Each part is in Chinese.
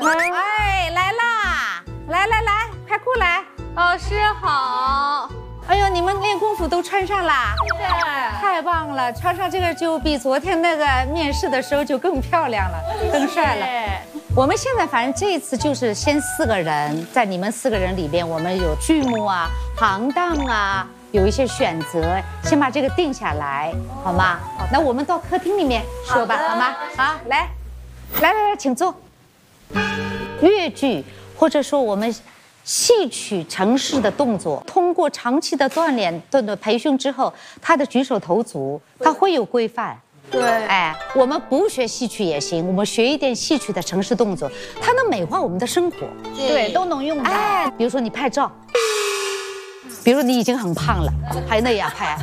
哎，来啦！来，快过来！ 老师好。 哎呦，你们练功夫都穿上啦？ 对， 太棒了！穿上这个就比昨天那个面试的时候就更漂亮了，更帅了。我们现在反正这一次就是先4个人，在你们4个人里边，我们有剧目啊、行当啊，有一些选择，先把这个定下来，好吗？好，那我们到客厅里面说吧，好吗？好，来，请坐。越剧或者说我们戏曲程式的动作，通过长期的锻炼、培训之后，他的举手投足，他会有规范。 对， 哎，我们不学戏曲也行，我们学一点戏曲的程式动作，它能美化我们的生活。 对，都能用到。 哎，比如说你拍照，比如你已经很胖了，还那样拍，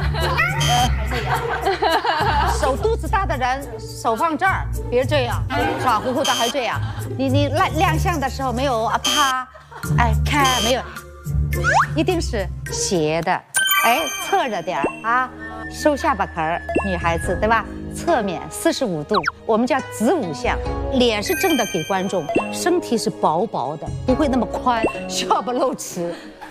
手肚子大的人手放这儿，别这样，傻乎乎的还这样。你亮相的时候没有啊啪，哎看没有，一定是斜的，哎侧着点啊，收下巴颏儿，女孩子对吧？侧面45度，我们叫子午相，脸是正的给观众，身体是薄薄的，不会那么宽，笑不露齿。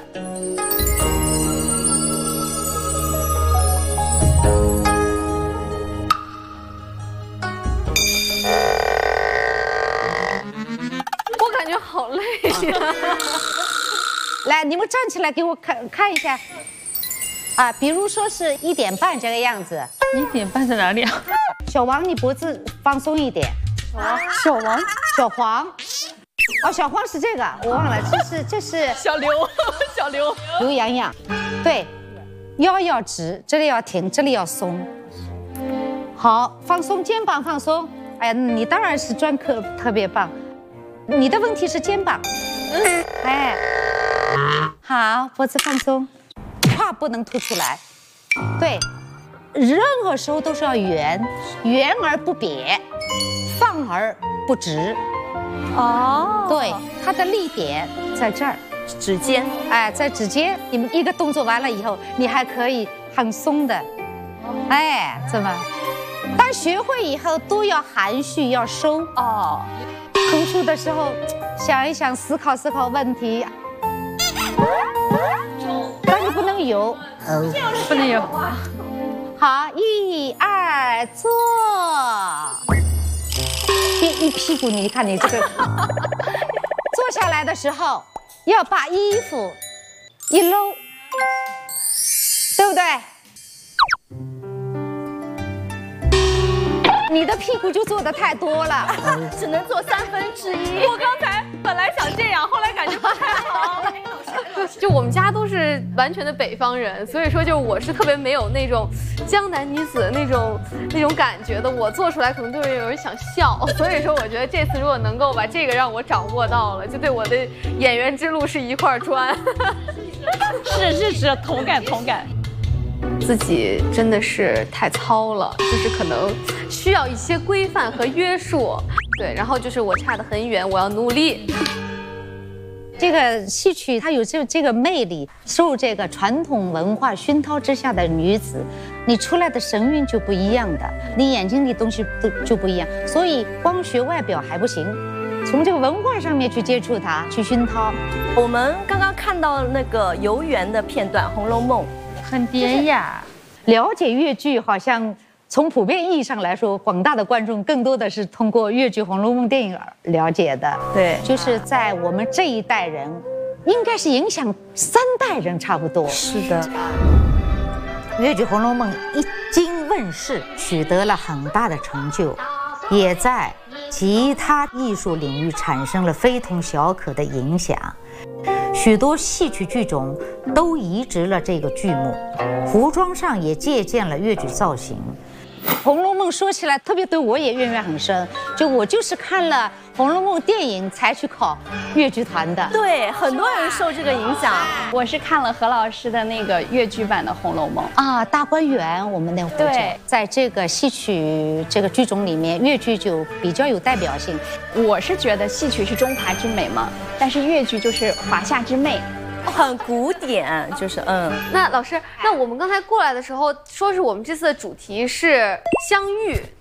我感觉好累呀。 来，你们站起来给我看一下。啊，比如说是1点半这个样子。 1点半在哪里啊？ 小王，你脖子放松一点。 小王， 小黄。哦，小黄是这个，我忘了，这是小刘，小刘， 刘洋洋。对，腰要直，这里要挺，这里要松。好，放松肩膀，放松。哎呀，你当然是专科特别棒。你的问题是肩膀。哎，好，脖子放松。胯不能凸出来，对，任何时候都是要圆而不瘪，放而不直。 哦， 对，它的力点在这儿， 指尖， 哎，在指尖。你们一个动作完了以后，你还可以很松的，哎，这么。但学会以后都要含蓄，要收。 哦， 读书的时候想一想，思考问题。但是不能游， 不能有。 好，1、2，坐。一屁股，你看你这个，坐下来的时候要把衣服一搂，对不对？你的屁股就坐得太多了， 只能做1/3。我刚才本来想这样，后来感觉不太好。就我们家都是完全的北方人，所以说就我是特别没有那种江南女子那种感觉的，我做出来可能都会有人想笑。所以说我觉得这次如果能够把这个让我掌握到了，就对我的演员之路是一块砖。是，同感。自己真的是太糙了，就是可能需要一些规范和约束。对，然后就是我差得很远，我要努力。 这个戏曲它有这个魅力，受这个传统文化熏陶之下的女子，你出来的神韵就不一样的，你眼睛里东西就不一样。所以光学外表还不行，从这个文化上面去接触它，去熏陶。 我们刚刚看到那个游园的片段，《红楼梦》。 很典雅， 了解越剧好像从普遍意义上来说，广大的观众更多的是通过越剧《红楼梦》电影而了解的。 对， 就是在我们这一代人，应该是影响3代人差不多。 是的， 越剧《红楼梦》一经问世，取得了很大的成就，也在其他艺术领域产生了非同小可的影响。许多戏曲剧种都移植了这个剧目，服装上也借鉴了越剧造型。《红楼梦》说起来，特别对我也渊源很深。我就是看了《红楼梦》电影才去考越剧团的。 对，很多人受这个影响。 我是看了何老师的那个越剧版的《红楼梦》 啊，大观园我们那会儿对， 在这个戏曲这个剧种里面，越剧就比较有代表性。 我是觉得戏曲是中华之美嘛，但是越剧就是华夏之魅。 很古典，就是那老师，那我们刚才过来的时候说是我们这次的主题是相遇，